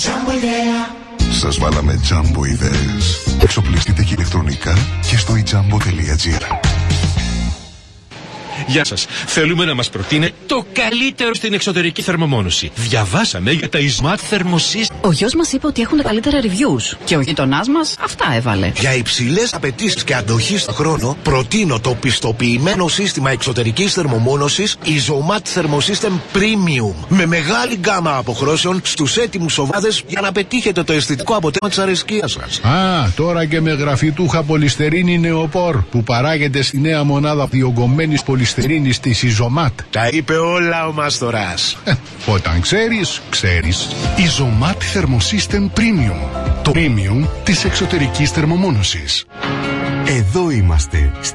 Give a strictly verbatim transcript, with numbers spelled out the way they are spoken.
Σας βάλαμε Jumbo ιδέες. Εξοπλιστείτε και ηλεκτρονικά και στο i jumbo τελεία gr. Γεια σας. Θέλουμε να μας προτείνετε το καλύτερο στην εξωτερική θερμομόνωση. Διαβάσαμε για τα Smart Thermosystem. Ο γιος μας είπε ότι έχουν τα καλύτερα reviews και ο γειτονάς μας αυτά έβαλε. Για υψηλές απαιτήσεις και αντοχή στον χρόνο, προτείνω το πιστοποιημένο σύστημα εξωτερικής θερμομόνωσης Isomat Thermosystem Premium. Με μεγάλη γκάμα αποχρώσεων στους έτοιμους σοβάδες για να πετύχετε το αισθητικό αποτέλεσμα της αρεσκίας σας. Α, τώρα και με γραφιτούχα πολυστερίνη νεοπόρ που παράγεται στη νέα μονάδα διογκωμένης πολυστερίνης της Isomat. Τα είπε όλα ο Μάστορας. Ε, όταν ξέρεις, ξέρεις. Isomat Thermosystem Premium. Το premium της εξωτερικής θερμομόνωσης. Εδώ είμαστε.